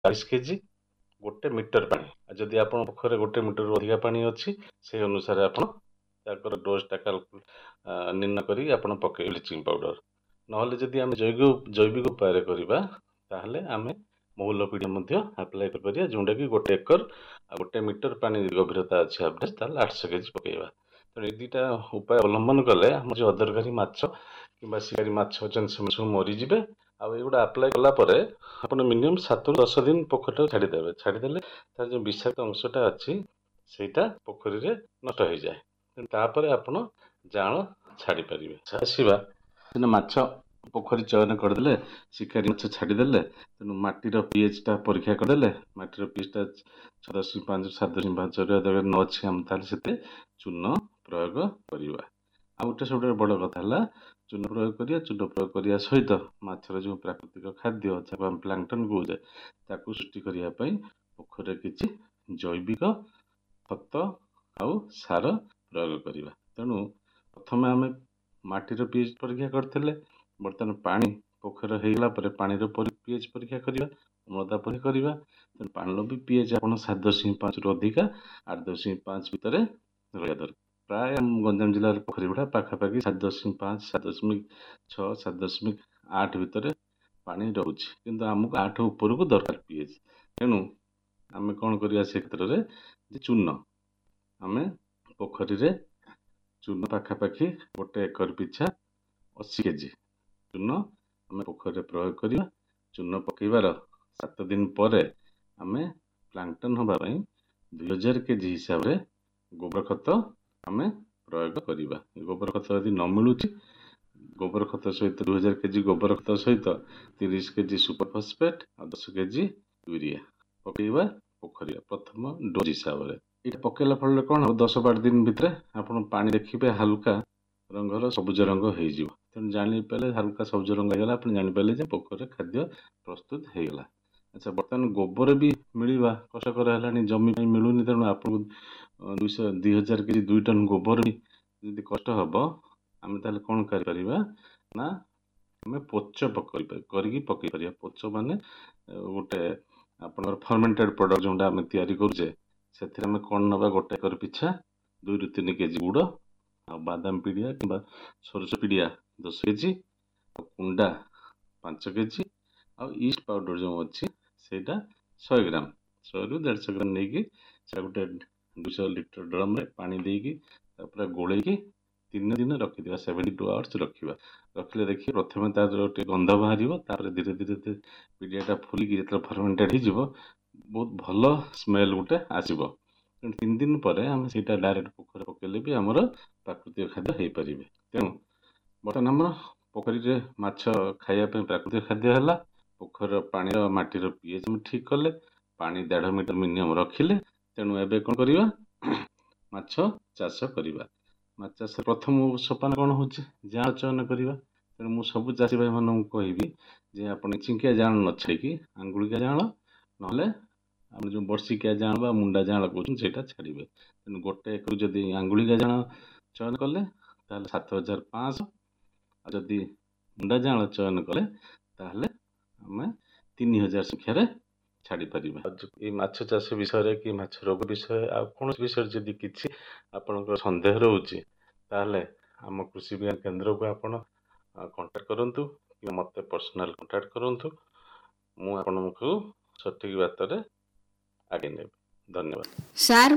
40 KG 1 metre ପାଣି। ଆଉ ଯଦି ଆପଣ ପୋଖରୀରେ 1 ମିଟରରୁ ଅଧିକା ପାଣି ଅଛି ସେଇ ଅନୁସାରେ ଆପଣ ତାଙ୍କର ଡୋଜଟା ନିର୍ଣ୍ଣୟ କରି ଆପଣ ପକେଇବେ ବ୍ଲିଚିଂ ପାଉଡର। ନହେଲେ ଯଦି ଆମେ ଜୈବିକ ଉପାୟରେ କରିବା ତାହେଲେ ଆମେ ମହୁଲ ପିଡ଼ିଆ ମଧ୍ୟ ଆପ୍ଲାଏ କରିପାରିବା, ଯେଉଁଟାକି 1 ଏକର ଆଉ 1 ମିଟର ପାଣି ଗଭୀରତା ଅଛି ଆଭରେଜ, ତାହେଲେ 800 କେଜି ପକେଇବା। ତେଣୁ ଏ ଦୁଇଟା ଉପାୟ ଅବଲମ୍ବନ କଲେ ଆମର ଯେଉଁ ଅଦରକାରୀ ମାଛ କିମ୍ବା ଶିକାରୀ ମାଛ ଅଛନ୍ତି ସେମାନେ ସବୁ ମରିଯିବେ। ଆଉ ଏଗୁଡ଼ା ଆପ୍ଲାଏ କଲା ପରେ ଆପଣ ମିନିମମ୍ 7ରୁ 10 ଦିନ ପୋଖରୀଟାକୁ ଛାଡ଼ିଦେବେ। ଛାଡ଼ିଦେଲେ ତାର ଯେଉଁ ବିଷାକ୍ତ ଅଂଶଟା ଅଛି ସେଇଟା ପୋଖରୀରେ ନଷ୍ଟ ହେଇଯାଏ। ତେଣୁ ତାପରେ ଆପଣ ଜାଆଁଳ ଛାଡ଼ିପାରିବେ। ଆସିବା ସିନା ମାଛ ପୋଖରୀ ଚୟନ କରିଦେଲେ, ଶିକାରୀ ମାଛ ଛାଡ଼ିଦେଲେ, ତେଣୁ ମାଟିର pH ପରୀକ୍ଷା କରିଦେଲେ, ମାଟିର pH 6.5 7.5 ନ ଅଛି ଆମେ ତାହେଲେ ସେଥିରେ ଚୂନ ପ୍ରୟୋଗ କରିବା। ଆଉ ଗୋଟେ ସବୁଠାରୁ ବଡ଼ କଥା ହେଲା ଚୂନ ପ୍ରୟୋଗ କରିବା। ଚୂନ ପ୍ରୟୋଗ କରିବା ସହିତ ମାଛର ଯେଉଁ ପ୍ରାକୃତିକ ଖାଦ୍ୟ ଯାହାକୁ ଆମେ ପ୍ଲାଙ୍କଟନ୍ କହୁଛେ ତାକୁ ସୃଷ୍ଟି କରିବା ପାଇଁ ପୋଖରୀରେ କିଛି ଜୈବିକ ଖତ ଆଉ ସାର ପ୍ରୟୋଗ କରିବା। ତେଣୁ ପ୍ରଥମେ ଆମେ ମାଟିର pH ପରୀକ୍ଷା କରିଥିଲେ, ବର୍ତ୍ତମାନ ପାଣି ପୋଖରୀର ହେଇଗଲା ପରେ ପାଣିର pH ପରୀକ୍ଷା କରିବା, ଅମ୍ଳତା ପରୀକ୍ଷା କରିବା। ତେଣୁ ପାଣିର ବି pH ଆପଣ 7.5ରୁ ଅଧିକା 8.5 ଭିତରେ ରହିବା ଦରକାର। ପ୍ରାୟ ଆମ ଗଞ୍ଜାମ ଜିଲ୍ଲାର ପୋଖରୀ ଗୁଡ଼ା ପାଖାପାଖି 7.5 7.6 7.8 ଭିତରେ ପାଣି ରହୁଛି, କିନ୍ତୁ ଆମକୁ 8 ଉପରକୁ ଦରକାର pH। ତେଣୁ ଆମେ କ'ଣ କରିବା ସେ କ୍ଷେତ୍ରରେ ଯେ ଚୂନ ଆମେ ପୋଖରୀରେ ଚୂନ ପାଖାପାଖି 1 ଏକର ପିଛା 80 କେଜି ଚୂନ ଆମେ ପୋଖରୀରେ ପ୍ରୟୋଗ କରିବା। ଚୂନ ପକେଇବାର 7 ଦିନ ପରେ ଆମେ ପ୍ଲାଙ୍କଟନ୍ ହେବା ପାଇଁ 2000 କେଜି ହିସାବରେ ଗୋବର ଖତ ଆମେ ପ୍ରୟୋଗ କରିବା। ଗୋବର ଖତ ଯଦି ନ ମିଳୁଛି ଗୋବର ଖତ ସହିତ 2000 କେଜି ଗୋବର ଖତ ସହିତ 30 କେଜି ସୁପର ଫସଫେଟ୍ ଆଉ 10 କେଜି ୟୁରିଆ ପକେଇବା ପୋଖରୀରେ ପ୍ରଥମ ଡୋଜ୍ ହିସାବରେ। ଏଇଟା ପକେଇଲା ଫଳରେ କ'ଣ ହେବ, 10-12 ଦିନ ଭିତରେ ଆପଣ ପାଣି ଦେଖିବେ ହାଲକା ରଙ୍ଗର ସବୁଜ ରଙ୍ଗ ହେଇଯିବ। ତେଣୁ ଜାଣିପାରିଲେ ହାଲକା ସବୁଜ ରଙ୍ଗ ହେଇଗଲା, ଆପଣ ଜାଣିପାରିଲେ ଯେ ପୋଖରୀରେ ଖାଦ୍ୟ ପ୍ରସ୍ତୁତ ହେଇଗଲା। ଆଚ୍ଛା, ବର୍ତ୍ତମାନ ଗୋବର ବି ମିଳିବା କଷ୍ଟକର ହେଲାଣି, ଜମି ପାଇଁ ମିଳୁନି। ତେଣୁ ଆପଣଙ୍କୁ 2000 କେଜି 2 ଟନ୍ ଗୋବର ବି ଯଦି କଷ୍ଟ ହେବ, ଆମେ ତାହେଲେ କ'ଣ କରିପାରିବା ନା ଆମେ ପୋଚ କରିକି ପକେଇ ପାରିବା। ପୋଚ ମାନେ ଗୋଟେ ଆପଣଙ୍କର ଫର୍ମେଣ୍ଟେଡ୍ ପ୍ରଡକ୍ଟ ଯେଉଁଟା ଆମେ ତିଆରି କରୁଛେ, ସେଥିରେ ଆମେ କ'ଣ ନେବା 1 ଏକର ପିଛା 2ରୁ 3 କେଜି ଗୁଡ଼ ଆଉ ବାଦାମ ପିଡ଼ିଆ କିମ୍ବା ସୋରିଷ ପିଡ଼ିଆ 10 କେଜି ଆଉ କୁଣ୍ଡା 5 କେଜି ଆଉ ଇଷ୍ଟ ପାଉଡର ଯେଉଁ ଅଛି ସେଇଟା 100 ଗ୍ରାମ 100ରୁ 150 ଗ୍ରାମ ନେଇକି ସେଟା ଗୋଟେ 200 ଲିଟର ଡ୍ରମ୍ରେ ପାଣି ଦେଇକି ତାପରେ ଗୋଳେଇକି 3 ଦିନ ରଖିଦେବା। 72 ଆୱାର୍ସ ରଖିବା। ରଖିଲେ ଦେଖିବେ ପ୍ରଥମେ ତାର ଟିକେ ଗନ୍ଧ ବାହାରିବ, ତାପରେ ଧୀରେ ଧୀରେ ପିଡ଼ିଆଟା ଫୁଲିକି ଯେତେବେଳେ ଫର୍ମେଣ୍ଟେଡ୍ ହେଇଯିବ ବହୁତ ଭଲ ସ୍ମେଲ୍ ଗୋଟେ ଆସିବ। ତେଣୁ 3 ଦିନ ପରେ ଆମେ ସେଇଟା ଡାଇରେକ୍ଟ ପୋଖରୀରେ ପକେଇଲେ ବି ଆମର ପ୍ରାକୃତିକ ଖାଦ୍ୟ ହେଇପାରିବେ। ତେଣୁ ବର୍ତ୍ତମାନ ଆମର ପୋଖରୀରେ ମାଛ ଖାଇବା ପାଇଁ ପ୍ରାକୃତିକ ଖାଦ୍ୟ ହେଲା। ପୋଖରୀର ପାଣିର ମାଟିର pH ଆମେ ଠିକ୍ କଲେ, ପାଣି 1.5 ମିଟର ମିନିମମ୍ ରଖିଲେ। ତେଣୁ ଏବେ କ'ଣ କରିବା, ମାଛ ଚାଷ କରିବା। ମାଛ ଚାଷ ପ୍ରଥମ ସୋପାନ କ'ଣ ହେଉଛି, ଜାଆଁଳ ଚୟନ କରିବା। ତେଣୁ ମୁଁ ସବୁ ଚାଷୀ ଭାଇମାନଙ୍କୁ କହିବି ଯେ ଆପଣ ଚିଙ୍କିଆ ଜାଆଁଳ ନ ଛାଡ଼ିକି ଆଙ୍ଗୁଳିକା ଜାଆଁଳ ନହେଲେ ଆମର ଯେଉଁ ବର୍ଷିକିଆ ଜାଆଁଳ ବା ମୁଣ୍ଡା ଜାଆଁଳ କହୁଛନ୍ତି ସେଇଟା ଛାଡ଼ିବେ। ତେଣୁ 1 ଏକର ଯଦି ଆଙ୍ଗୁଳିକା ଜାଆଁଳ ଚୟନ କଲେ ତାହେଲେ 7500, ଆଉ ଯଦି ମୁଣ୍ଡା ଜାଆଁଳ ଚୟନ କଲେ ତାହେଲେ ଆମେ 3000 ସଂଖ୍ୟାରେ ଛାଡ଼ିପାରିବା। ଏଇ ମାଛ ଚାଷ ବିଷୟରେ କି ମାଛ ରୋଗ ବିଷୟରେ ଆଉ କୌଣସି ବିଷୟରେ ଯଦି କିଛି ଆପଣଙ୍କର ସନ୍ଦେହ ରହୁଛି ତାହେଲେ ଆମ କୃଷି ବିଜ୍ଞାନ କେନ୍ଦ୍ରକୁ ଆପଣ କଣ୍ଟାକ୍ଟ କରନ୍ତୁ କିମ୍ବା ମୋତେ ପର୍ସନାଲ୍ କଣ୍ଟାକ୍ଟ କରନ୍ତୁ। ମୁଁ ଆପଣଙ୍କୁ ସଠିକ୍ ବାର୍ତ୍ତାରେ ଆଗେଇ ନେବି। ଧନ୍ୟବାଦ ସାର୍।